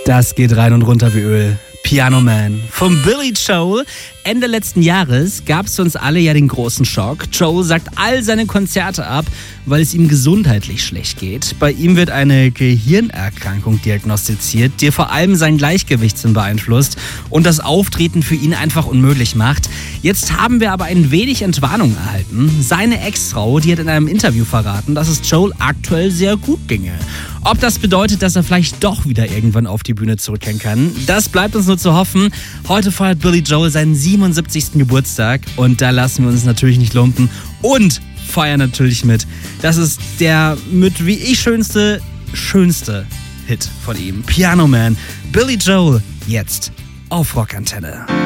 Das geht rein und runter wie Öl. Piano Man von Billy Joel. Ende letzten Jahres gab es für uns alle ja den großen Schock. Joel sagt all seine Konzerte ab, weil es ihm gesundheitlich schlecht geht. Bei ihm wird eine Gehirnerkrankung diagnostiziert, die vor allem sein Gleichgewichtssinn beeinflusst und das Auftreten für ihn einfach unmöglich macht. Jetzt haben wir aber ein wenig Entwarnung erhalten. Seine Ex-Frau, die hat in einem Interview verraten, dass es Joel aktuell sehr gut ginge. Ob das bedeutet, dass er vielleicht doch wieder irgendwann auf die Bühne zurückkehren kann, das bleibt uns nur zu hoffen. Heute feiert Billy Joel seinen 77. Geburtstag und da lassen wir uns natürlich nicht lumpen und feiern natürlich mit. Das ist der wie ich schönste Hit von ihm. Piano Man, Billy Joel, jetzt auf Rockantenne.